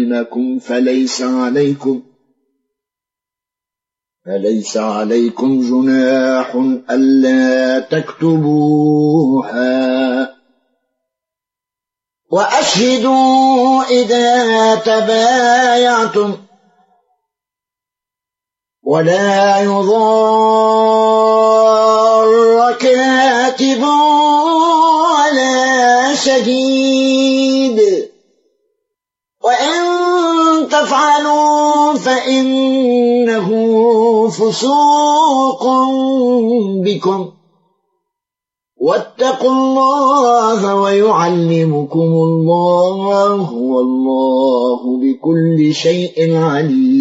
بينكم فليس عليكم جناح ألا تكتبوها، وأشهدوا إذا تبايعتم، ولا يضار كاتب ولا شهيد، وإن تفعلوا فإنه فسوق بكم، واتقوا الله ويعلمكم الله، والله بكل شيء عليم.